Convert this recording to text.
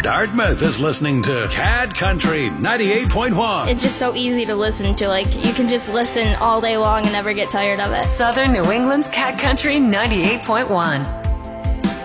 Dartmouth is listening to Cat Country 98.1. It's just so easy to listen to. Like, you can just listen all day long and never get tired of it. Southern New England's Cat Country 98.1.